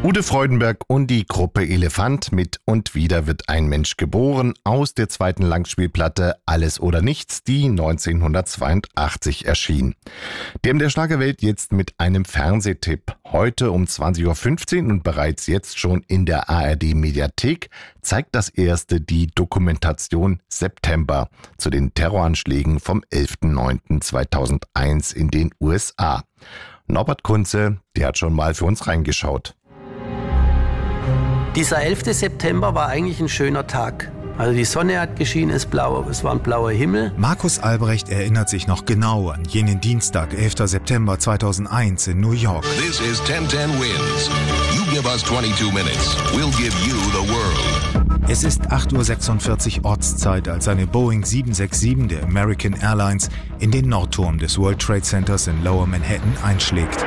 Ute Freudenberg und die Gruppe Elefant mit Und wieder wird ein Mensch geboren aus der zweiten Langspielplatte Alles oder Nichts, die 1982 erschien. Der Schlagerwelt jetzt mit einem Fernsehtipp. Heute um 20.15 Uhr und bereits jetzt schon in der ARD-Mediathek zeigt das erste die Dokumentation September zu den Terroranschlägen vom 11.09.2001 in den USA. Norbert Kunze, der hat schon mal für uns reingeschaut. Dieser 11. September war eigentlich ein schöner Tag. Also die Sonne hat geschienen, es war ein blauer Himmel. Markus Albrecht erinnert sich noch genau an jenen Dienstag, 11. September 2001 in New York. This is 1010 Wins. You give us 22 minutes, we'll give you the world. Es ist 8.46 Uhr Ortszeit, als eine Boeing 767 der American Airlines in den Nordturm des World Trade Centers in Lower Manhattan einschlägt.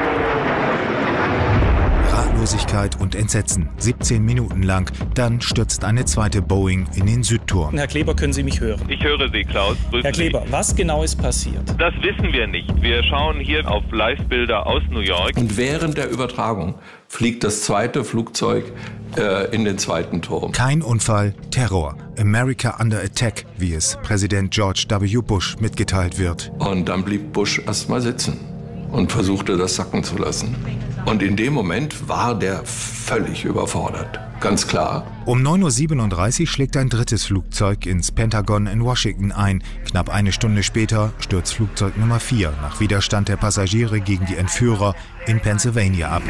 Ratlosigkeit und Entsetzen, 17 Minuten lang. Dann stürzt eine zweite Boeing in den Südturm. Herr Kleber, können Sie mich hören? Ich höre Sie, Klaus. Grüßen Herr Kleber, Sie. was genau ist passiert? Das wissen wir nicht. Wir schauen hier auf Live-Bilder aus New York. Und während der Übertragung fliegt das zweite Flugzeug in den zweiten Turm. Kein Unfall, Terror. America under attack, wie es Präsident George W. Bush mitgeteilt wird. Und dann blieb Bush erst mal sitzen und versuchte, das sacken zu lassen. Und in dem Moment war der völlig überfordert. Ganz klar. Um 9.37 Uhr schlägt ein drittes Flugzeug ins Pentagon in Washington ein. Knapp eine Stunde später stürzt Flugzeug Nummer 4 nach Widerstand der Passagiere gegen die Entführer in Pennsylvania ab.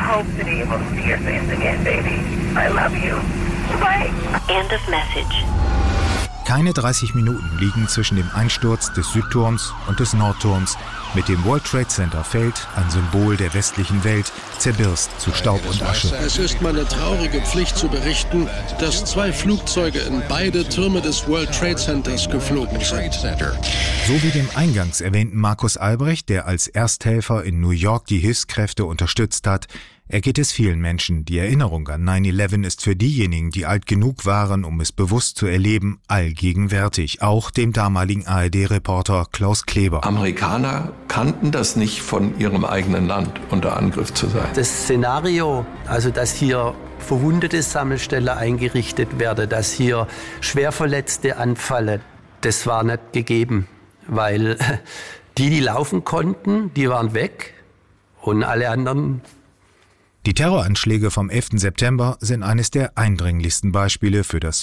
End of message. Keine 30 Minuten liegen zwischen dem Einsturz des Südturms und des Nordturms. Mit dem World Trade Center fällt ein Symbol der westlichen Welt, zerbirst zu Staub und Asche. Es ist meine traurige Pflicht zu berichten, dass 2 Flugzeuge in beide Türme des World Trade Centers geflogen sind. So wie dem eingangs erwähnten Markus Albrecht, der als Ersthelfer in New York die Hilfskräfte unterstützt hat, ergeht es vielen Menschen. Die Erinnerung an 9/11 ist für diejenigen, die alt genug waren, um es bewusst zu erleben, allgegenwärtig. Auch dem damaligen ARD-Reporter Klaus Kleber. Amerikaner kannten das nicht, von ihrem eigenen Land unter Angriff zu sein. Das Szenario, also dass hier verwundete Sammelstelle eingerichtet werde, dass hier Schwerverletzte anfallen, das war nicht gegeben. Weil die laufen konnten, die waren weg und alle anderen. Die Terroranschläge vom 11. September sind eines der eindringlichsten Beispiele für das